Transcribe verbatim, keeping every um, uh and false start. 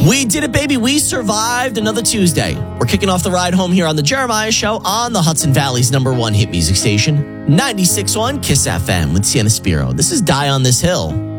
We did it, baby. We survived another Tuesday. We're kicking off the ride home here on the Jeremiah Show on the Hudson Valley's number one hit music station, ninety-six point one KISS F M with Sienna Spiro. This is Die on This Hill.